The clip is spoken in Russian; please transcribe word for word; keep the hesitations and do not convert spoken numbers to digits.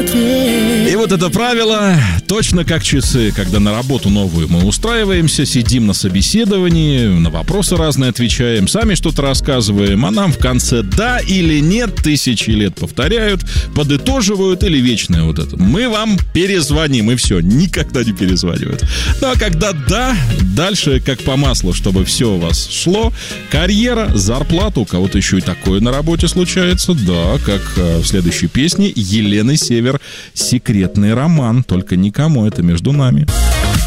ответ. И вот это правило точно как часы, когда на работу новую мы устраиваемся, сидим на собеседовании, на вопросы разные отвечаем, сами что-то рассказываем, а нам в конце да или нет тысячи лет повторяют, подытоживают или вечное вот это. Мы вам перезвоним, и все, никогда не перезванивают. Ну а когда да, дальше как по маслу, чтобы все у вас шло, карьера, зарплата, у кого-то еще и такое на работе случается, да, как э, в следующей песне Елены Север «Секретный роман», только никому, это между нами.